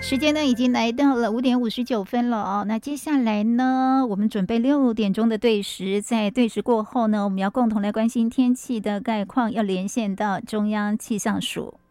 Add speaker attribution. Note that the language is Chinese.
Speaker 1: 时间呢已经来到了5:59了哦。那接下来呢，我们准备6点钟的对时，在对时过后呢，我们要共同来关心天气的概况，要连线到中央气象署。